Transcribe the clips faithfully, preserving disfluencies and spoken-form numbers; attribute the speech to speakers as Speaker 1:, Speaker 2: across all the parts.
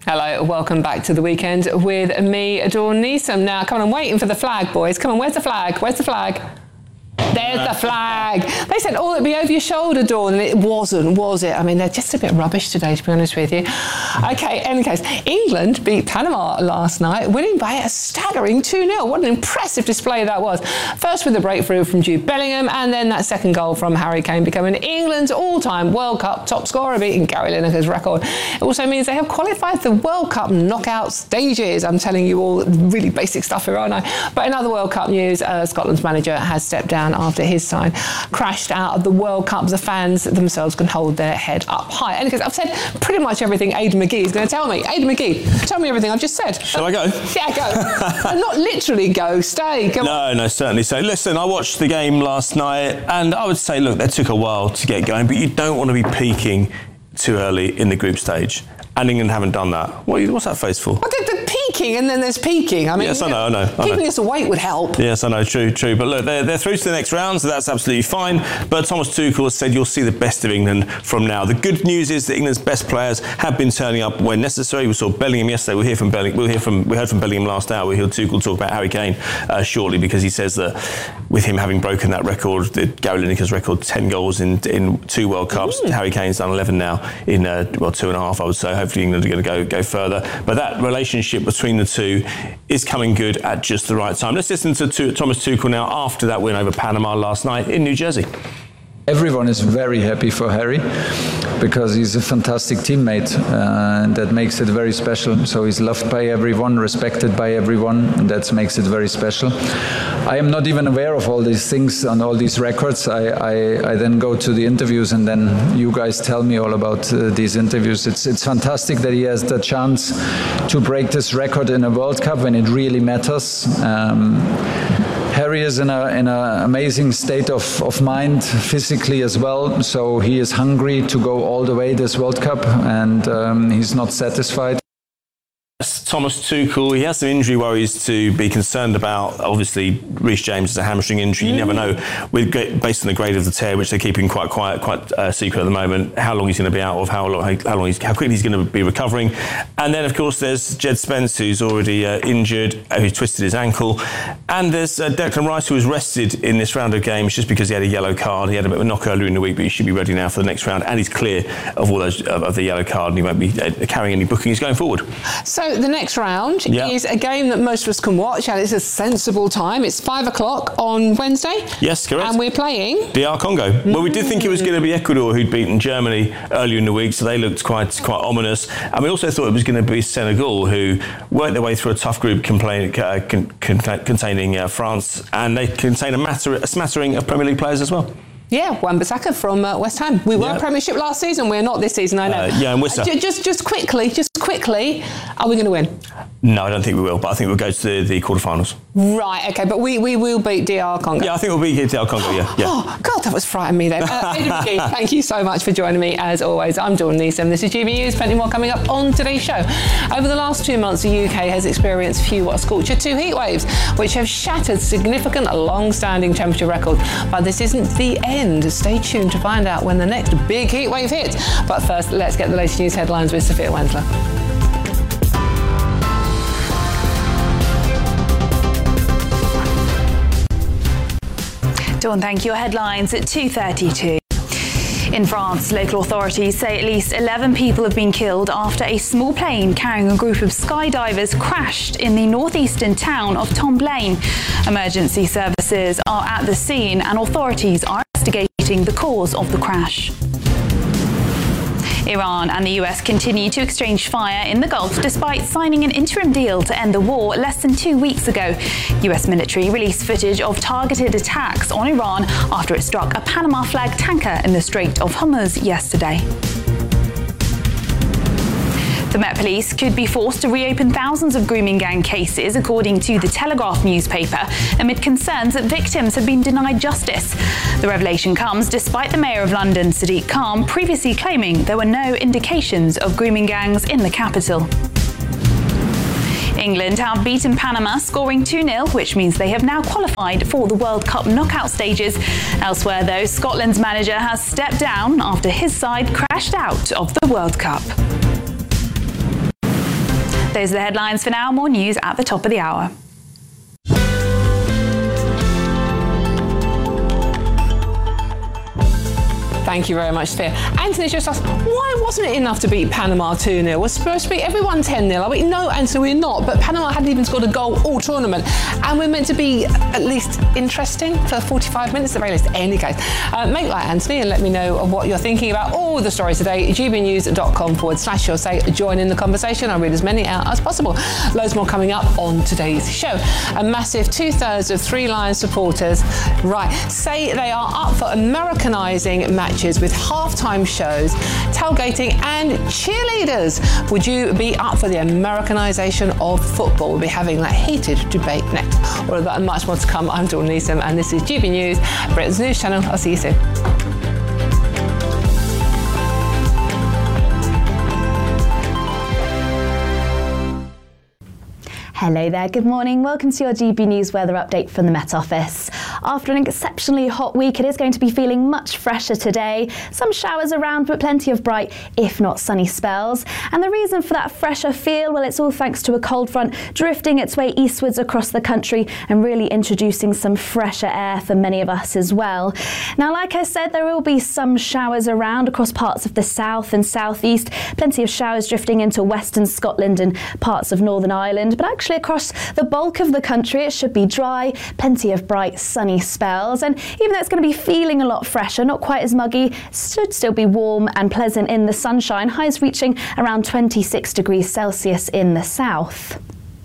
Speaker 1: Hello, welcome back to The Weekend with me, Dawn Neeson. Now, come on, I'm waiting for the flag, boys. Come on, where's the flag? Where's the flag? There's the flag. They said, oh, it'd be over your shoulder, Dawn, and it wasn't, was it? I mean, they're just a bit rubbish today, to be honest with you. OK, in any case, England beat Panama last night, winning by a staggering two nil. What an impressive display that was. First with the breakthrough from Jude Bellingham, and then that second goal from Harry Kane, becoming England's all-time World Cup top scorer, beating Gary Lineker's record. It also means they have qualified for the World Cup knockout stages. I'm telling you all really basic stuff here, aren't I? But in other World Cup news, uh, Scotland's manager has stepped down after his side crashed out of the World Cup. The fans themselves can hold their head up high. And because I've said pretty much everything Aidan McGee is going to tell me. Aidan McGee, tell me everything I've just said.
Speaker 2: Shall I go?
Speaker 1: Yeah, go. And not literally go, stay. Go
Speaker 2: no,
Speaker 1: on.
Speaker 2: no, certainly. So, listen, I watched the game last night, and I would say, look, that took a while to get going, but you don't want to be peaking too early in the group stage. And England haven't done that. What, what's that face for?
Speaker 1: Well, the, the peaking, and then there's peaking. I mean,
Speaker 2: yes, I know, I know. I
Speaker 1: keeping
Speaker 2: know.
Speaker 1: us awake would help.
Speaker 2: Yes, I know, true, true. But look, they're, they're through to the next round, so that's absolutely fine. But Thomas Tuchel has said you'll see the best of England from now. The good news is that England's best players have been turning up when necessary. We saw Bellingham yesterday. We'll hear from Bellingham. We'll hear from. We heard from Bellingham last hour. We'll hear Tuchel talk about Harry Kane uh, shortly, because he says that with him having broken that record, the Gary Lineker's record, ten goals in in two World Cups. Mm. Harry Kane's done eleven now in uh, well two and a half, I would say. Hopefully England are going to go. go further, but that relationship between the two is coming good at just the right time. Let's listen to, to Thomas Tuchel now after that win over Panama last night in New Jersey.
Speaker 3: Everyone is very happy for Harry because he's a fantastic teammate, uh, and that makes it very special. So he's loved by everyone, respected by everyone, and that makes it very special. I am not even aware of all these things and all these records. I, I, I then go to the interviews, and then you guys tell me all about uh, these interviews. It's, it's fantastic that he has the chance to break this record in a World Cup when it really matters. Um, Harry is in a in an amazing state of, of mind, physically as well. So he is hungry to go all the way this World Cup, and um, he's not satisfied.
Speaker 2: Thomas Tuchel, he has some injury worries to be concerned about. Obviously, Reece James is a hamstring injury. Mm. You never know, with, based on the grade of the tear, which they're keeping quite quiet, quite uh, secret at the moment, how long he's going to be out of, how long, how, long he's, how quickly he's going to be recovering. And then, of course, there's Jed Spence, who's already uh, injured, uh, who twisted his ankle. And there's uh, Declan Rice, who was rested in this round of games just because he had a yellow card. He had a bit of a knock earlier in the week, but he should be ready now for the next round. And he's clear of all those of the yellow card, and he won't be uh, carrying any bookings going forward.
Speaker 1: So the next round yeah. is a game that most of us can watch, and it's a sensible time. It's five o'clock on Wednesday.
Speaker 2: Yes, correct.
Speaker 1: And we're playing
Speaker 2: D R Congo. Mm. Well, we did think it was going to be Ecuador who'd beaten Germany earlier in the week, so they looked quite quite ominous. And we also thought it was going to be Senegal, who worked their way through a tough group complain, uh, con, con, containing uh, France, and they contain a, matter, a smattering of Premier League players as well.
Speaker 1: Yeah, Wan-Bissaka from uh, West Ham. We were
Speaker 2: yeah.
Speaker 1: Premiership last season. We're not this season, I know.
Speaker 2: Uh, yeah, and Worcester.
Speaker 1: Uh, just, just quickly, just quickly, are we going to win?
Speaker 2: No, I don't think we will, but I think we'll go to the, the quarterfinals.
Speaker 1: Right, OK, but we, we will beat D R Congo.
Speaker 2: Yeah, I think we'll beat D R Congo, yeah. yeah.
Speaker 1: Oh, God, that was frightening me then. Uh, Aidan McGee, thank you so much for joining me, as always. I'm Dawn Neeson. This is G B News. Plenty more coming up on today's show. Over the last two months, the U K has experienced few what are scorcher two heat waves, which have shattered significant long-standing temperature records. But this isn't the end. Stay tuned to find out when the next big heat wave hits. But first, let's get the latest news headlines with Sophia Wensler.
Speaker 4: Dawn, thank you. Headlines at two thirty-two. In France, local authorities say at least eleven people have been killed after a small plane carrying a group of skydivers crashed in the northeastern town of Tomblaine. Emergency services are at the scene and authorities are investigating the cause of the crash. Iran and the U S continue to exchange fire in the Gulf despite signing an interim deal to end the war less than two weeks ago. U S military released footage of targeted attacks on Iran after it struck a Panama flag tanker in the Strait of Hormuz yesterday. The Met Police could be forced to reopen thousands of grooming gang cases, according to the Telegraph newspaper, amid concerns that victims have been denied justice. The revelation comes despite the Mayor of London, Sadiq Khan, previously claiming there were no indications of grooming gangs in the capital. England have beaten Panama, scoring two nil, which means they have now qualified for the World Cup knockout stages. Elsewhere, though, Scotland's manager has stepped down after his side crashed out of the World Cup. Those are the headlines for now. More news at the top of the hour.
Speaker 1: Thank you very much, Sophia. Anthony just asked, why wasn't it enough to beat Panama two nil? We're supposed to beat everyone ten nil. Are we? No, Anthony, we're not. But Panama hadn't even scored a goal all tournament. And we're meant to be at least interesting for forty-five minutes at the very least. Any case, uh, make like Anthony and let me know what you're thinking about all the stories today. gbnews.com forward slash your say. Join in the conversation. I'll read as many out as possible. Loads more coming up on today's show. A massive two-thirds of Three Lions supporters, right, say they are up for Americanising matches with halftime shows, tailgating and cheerleaders. Would you be up for the Americanisation of football? We'll be having that heated debate next. All of that and much more to come. I'm Dawn Neeson and this is G B News, Britain's news channel. I'll see you soon.
Speaker 5: Hello there, good morning. Welcome to your G B News weather update from the Met Office. After an exceptionally hot week, it is going to be feeling much fresher today. Some showers around, but plenty of bright, if not sunny spells. And the reason for that fresher feel, well, it's all thanks to a cold front drifting its way eastwards across the country and really introducing some fresher air for many of us as well. Now, like I said, there will be some showers around across parts of the south and southeast. Plenty of showers drifting into western Scotland and parts of Northern Ireland, but actually across the bulk of the country it should be dry, plenty of bright sunny spells, and even though it's going to be feeling a lot fresher, not quite as muggy, it should still be warm and pleasant in the sunshine, highs reaching around twenty-six degrees Celsius in the south.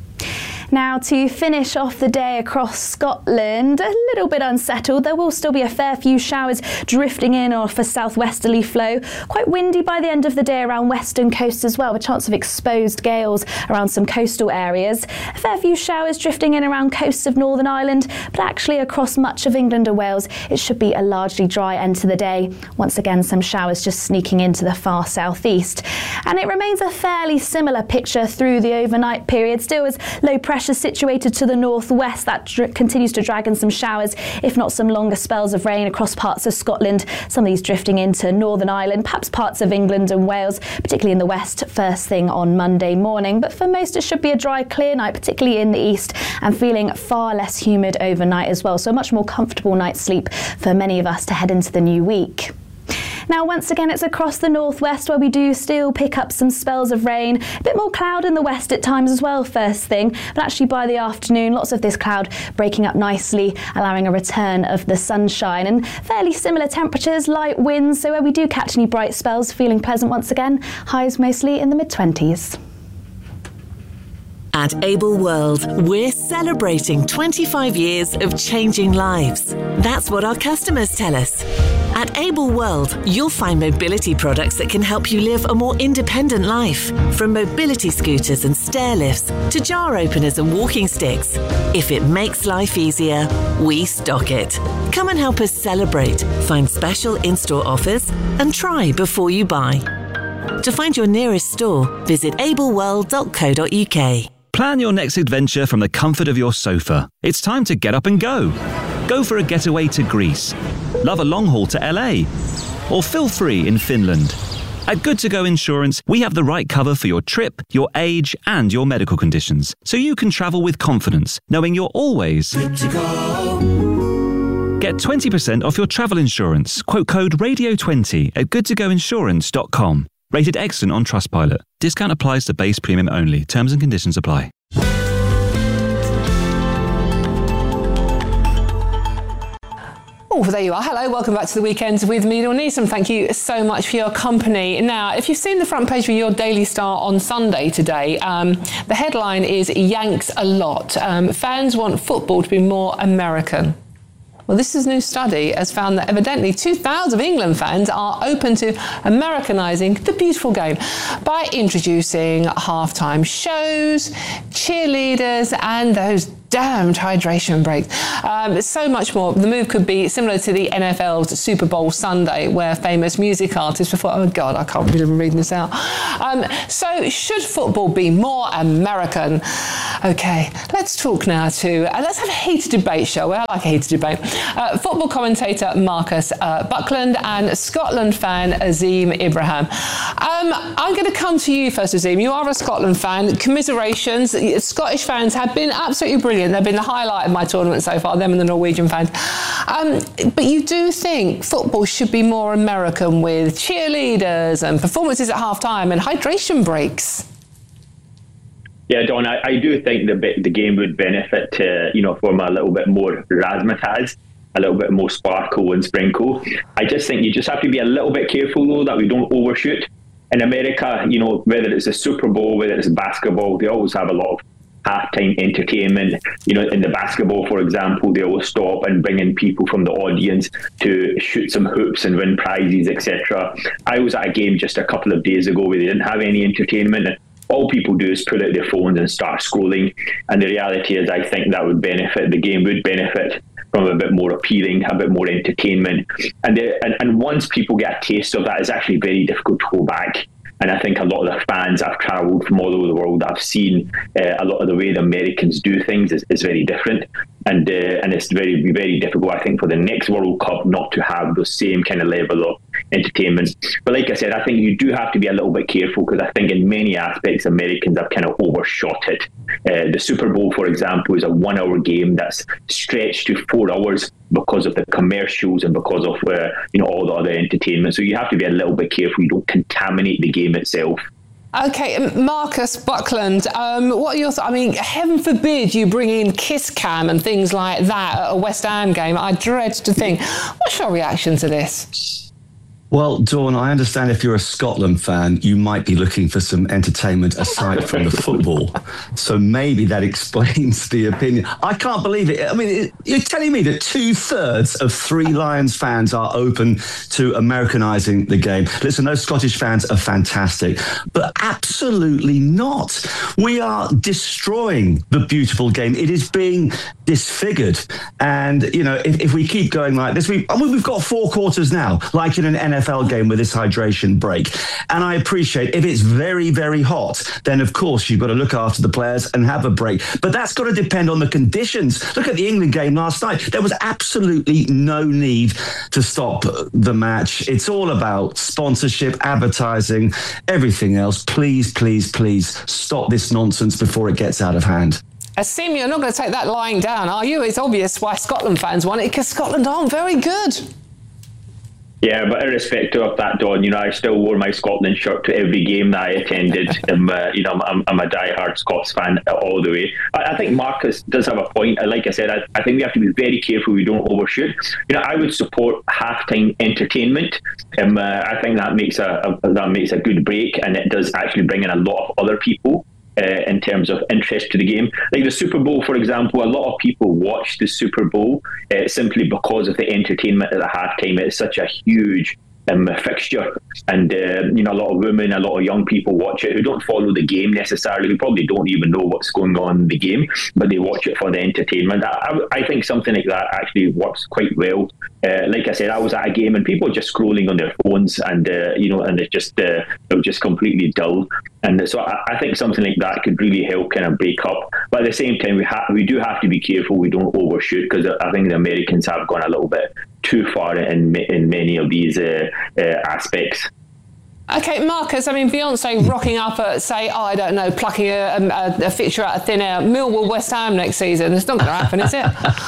Speaker 5: Now, to finish off the day across Scotland, a little bit unsettled. There will still be a fair few showers drifting in off a southwesterly flow. Quite windy by the end of the day around western coast as well, with a chance of exposed gales around some coastal areas. A fair few showers drifting in around coasts of Northern Ireland, but actually across much of England and Wales, it should be a largely dry end to the day. Once again, some showers just sneaking into the far southeast. And it remains a fairly similar picture through the overnight period, still as low pressure situated to the northwest that dr- continues to drag in some showers, if not some longer spells of rain across parts of Scotland, some of these drifting into Northern Ireland, perhaps parts of England and Wales, particularly in the west first thing on Monday morning. But for most it should be a dry, clear night, particularly in the east, and feeling far less humid overnight as well, so a much more comfortable night's sleep for many of us to head into the new week. Now, once again, it's across the northwest where we do still pick up some spells of rain. A bit more cloud in the west at times as well, first thing. But actually by the afternoon, lots of this cloud breaking up nicely, allowing a return of the sunshine. And fairly similar temperatures, light winds. So where we do catch any bright spells, feeling pleasant once again. Highs mostly in the mid-twenties.
Speaker 6: At Able World, we're celebrating twenty-five years of changing lives. That's what our customers tell us. At Able World, you'll find mobility products that can help you live a more independent life. From mobility scooters and stair lifts to jar openers and walking sticks. If it makes life easier, we stock it. Come and help us celebrate, find special in-store offers, and try before you buy. To find your nearest store, visit able world dot co dot u k.
Speaker 7: Plan your next adventure from the comfort of your sofa. It's time to get up and go. Go for a getaway to Greece. Love a long haul to L A. Or feel free in Finland. At Good To Go Insurance, we have the right cover for your trip, your age, and your medical conditions, so you can travel with confidence, knowing you're always good to go. Get twenty percent off your travel insurance. Quote code radio twenty at good to go insurance dot com. Rated excellent on Trustpilot. Discount applies to base premium only. Terms and conditions apply.
Speaker 1: Oh, there you are. Hello, welcome back to the weekend with me, Dawn Neeson. Thank you so much for your company. Now, if you've seen the front page of your Daily Star on Sunday today, um, the headline is Yanks a lot. Um, fans want football to be more American. Well, this is a new study has found that evidently two-thirds of England fans are open to Americanising the beautiful game by introducing halftime shows, cheerleaders, and those damned hydration breaks. Um, so much more. The move could be similar to the N F L's Super Bowl Sunday, where famous music artists before, oh God, I can't believe I'm reading this out. Um, so should football be more American? Okay, let's talk now to, uh, let's have a heated debate, shall we? I like a heated debate. Uh, football commentator Marcus uh, Buckland and Scotland fan Azim Ibrahim. Um, I'm going to come to you first, Azim. You are a Scotland fan. Commiserations. Scottish fans have been absolutely brilliant. They've been the highlight of my tournament so far, them and the Norwegian fans. Um, but you do think football should be more American with cheerleaders and performances at half-time and hydration breaks?
Speaker 8: Yeah, Don, I, I do think the the game would benefit to, you know, from a little bit more razzmatazz, a little bit more sparkle and sprinkle. I just think you just have to be a little bit careful, though, that we don't overshoot. In America, you know, whether it's a Super Bowl, whether it's basketball, they always have a lot of halftime entertainment. You know, in the basketball, for example, they always stop and bring in people from the audience to shoot some hoops and win prizes, et cetera. I was at a game just a couple of days ago where they didn't have any entertainment. All people do is pull out their phones and start scrolling. And the reality is, I think that would benefit, the game would benefit from a bit more appealing, a bit more entertainment. And, the, and, and once people get a taste of that, it's actually very difficult to go back. And I think a lot of the fans I've travelled from all over the world, I've seen uh, a lot of the way the Americans do things is, is very different. And uh, and it's very, very difficult, I think, for the next World Cup not to have the same kind of level of entertainment. But like I said, I think you do have to be a little bit careful, because I think in many aspects, Americans have kind of overshot it. Uh, the Super Bowl, for example, is a one-hour game that's stretched to four hours because of the commercials and because of uh, you know, all the other entertainment. So you have to be a little bit careful you don't contaminate the game itself.
Speaker 1: Okay, Marcus Buckland, um, what are your thoughts? I mean, heaven forbid you bring in kiss cam and things like that at a West Ham game. I dread to think. What's your reaction to this?
Speaker 9: Well, Dawn, I understand if you're a Scotland fan, you might be looking for some entertainment aside from the football. So maybe that explains the opinion. I can't believe it. I mean, it, you're telling me that two thirds of Three Lions fans are open to Americanizing the game. Listen, those Scottish fans are fantastic, but absolutely not. We are destroying the beautiful game. It is being disfigured. And, you know, if, if we keep going like this, we, I mean, we've got four quarters now, like in an N F L game with this hydration break. And I appreciate if it's very, very hot, then of course you've got to look after the players and have a break. But that's got to depend on the conditions. Look at the England game last night. There was absolutely no need to stop the match. It's all about sponsorship, advertising, everything else. Please, please, please stop this nonsense before it gets out of hand.
Speaker 1: Azim, you're not going to take that lying down, are you? It's obvious why Scotland fans want it, because Scotland aren't very good.
Speaker 8: Yeah, but irrespective of that, Don, you know, I still wore my Scotland shirt to every game that I attended. I'm, uh, you know, I'm, I'm a diehard Scots fan all the way. I, I think Marcus does have a point. Like I said, I, I think we have to be very careful we don't overshoot. You know, I would support halftime entertainment. Um, uh, I think that makes a, a that makes a good break, and it does actually bring in a lot of other people. Uh, in terms of interest to the game. Like the Super Bowl, for example, a lot of people watch the Super Bowl uh, simply because of the entertainment at the halftime. It's such a huge um, fixture. And, uh, you know, a lot of women, a lot of young people watch it who don't follow the game necessarily, who probably don't even know what's going on in the game, but they watch it for the entertainment. I, I think something like that actually works quite well. Uh, like I said, I was at a game and people were just scrolling on their phones, and uh, you know, and it just uh, it was just completely dull. And so I, I think something like that could really help kind of break up. But at the same time, we ha- we do have to be careful we don't overshoot, because I think the Americans have gone a little bit too far in in many of these uh, uh, aspects.
Speaker 1: Okay, Marcus, I mean, Beyonce rocking up at, say, oh, I don't know, plucking a, a, a fixture out of thin air, Millwall West Ham next season. It's not going to happen, is it?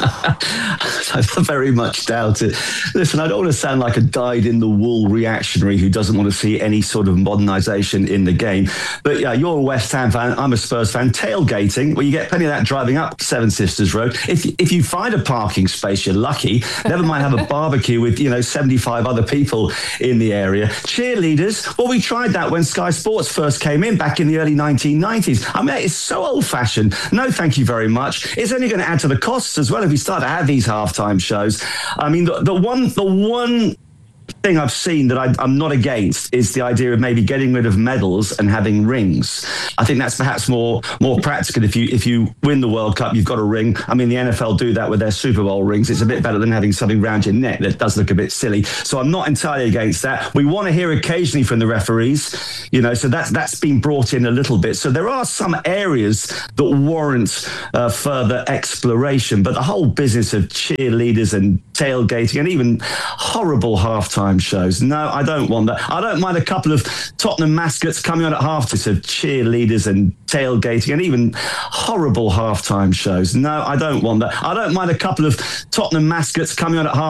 Speaker 9: I very much doubt it. Listen, I don't want to sound like a dyed-in-the-wool reactionary who doesn't want to see any sort of modernisation in the game. But yeah, you're a West Ham fan, I'm a Spurs fan. Tailgating, well, you get plenty of that driving up Seven Sisters Road. If, if you find a parking space, you're lucky. Never mind have a barbecue with, you know, seventy-five other people in the area. Cheerleaders, well, we tried that when Sky Sports first came in back in the early nineteen nineties. I mean, it's so old-fashioned. No, thank you very much. It's only going to add to the costs as well if we start to have these halftime shows. I mean, the, the one, the one thing I've seen that I, I'm not against is the idea of maybe getting rid of medals and having rings. I think that's perhaps more more practical. If you if you win the World Cup, you've got a ring. I mean, the N F L do that with their Super Bowl rings. It's a bit better than having something around your neck that does look a bit silly. So I'm not entirely against that. We want to hear occasionally from the referees, you know, so that's that's been brought in a little bit. So there are some areas that warrant uh, further exploration, but the whole business of cheerleaders and tailgating and even horrible halftime shows, no, I don't want that. I don't mind a couple of Tottenham mascots coming on at halftime of cheerleaders and tailgating and even horrible halftime shows. No, I don't want that. I don't mind a couple of Tottenham mascots coming on at halftime